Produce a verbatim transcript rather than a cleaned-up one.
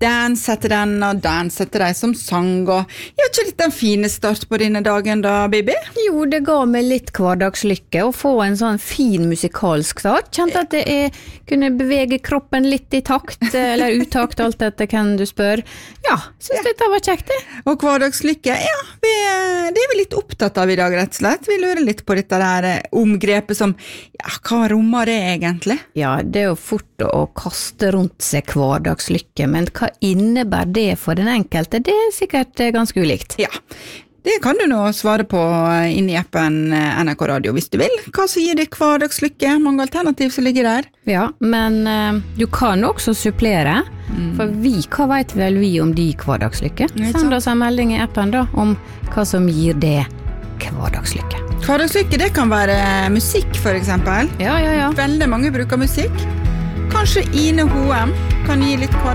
dans etter den, og dans etter deg som sang, og gjør ikke litt den fine start på denne dagen da, Bibi? Jo, det ga meg litt hverdagslykke å få en sånn fin musikalsk start. Kjente at det er, kunne bevege kroppen litt i takt, eller utakt, alt etter hvem du spør. Ja, synes dette var kjekt det. Og hverdagslykke, ja, vi, det er vi litt opptatt av i dag, rett og slett. Vi lurer litt på dette der omgrepet som, ja, hva rommer det egentlig? Ja, det er jo fort å kaste rundt seg hverdagslykke, men hva innebærer det for den enkelte? Det er sikkert ganske ulikt. Ja, det kan du nå svare på inn i appen N R K Radio hvis du vil. Hva som gir deg hverdagslykke? Mange alternativ som ligger der. Ja, men uh, du kan også supplere, mm. for vi, hva vet vel vi om de hverdagslykke? Send oss en melding i appen da, om hva som gir det hverdagslykke. Hverdagslykke, det kan være musikk for eksempel. Ja, ja, ja. Veldig mange bruker musikk. Kanskje Ine Hoem kan gi litt hverdagslykke.